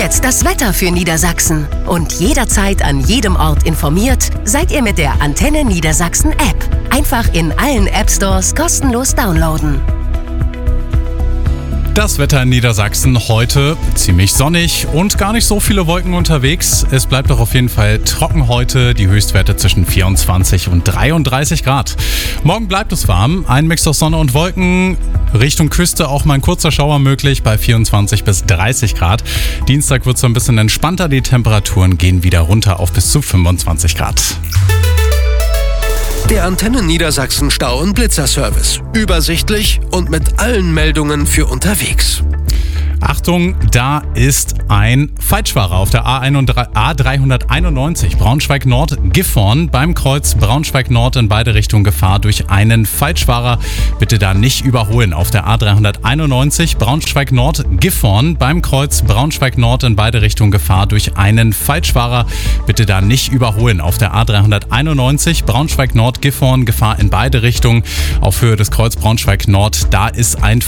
jetzt das Wetter für Niedersachsen. Und jederzeit an jedem Ort informiert seid ihr mit der Antenne Niedersachsen App. Einfach in allen App-Stores kostenlos downloaden. Das Wetter in Niedersachsen heute ziemlich sonnig und gar nicht so viele Wolken unterwegs. Es bleibt doch auf jeden Fall trocken heute, die Höchstwerte zwischen 24 und 33 Grad. Morgen bleibt es warm, ein Mix aus Sonne und Wolken. Richtung Küste auch mal ein kurzer Schauer möglich bei 24 bis 30 Grad. Dienstag wird es so ein bisschen entspannter, die Temperaturen gehen wieder runter auf bis zu 25 Grad. Der Antenne Niedersachsen Stau- und Blitzerservice. Übersichtlich und mit allen Meldungen für unterwegs. Achtung, da ist ein Falschfahrer auf der A391 Braunschweig-Nord-Gifhorn. Beim Kreuz Braunschweig-Nord in beide Richtungen Gefahr durch einen Falschfahrer. Bitte da nicht überholen. Auf der A391 Braunschweig-Nord-Gifhorn. Beim Kreuz Braunschweig-Nord in beide Richtungen Gefahr durch einen Falschfahrer. Bitte da nicht überholen. Auf der A391 Braunschweig-Nord-Gifhorn Gefahr in beide Richtungen. Auf Höhe des Kreuz Braunschweig-Nord, da ist ein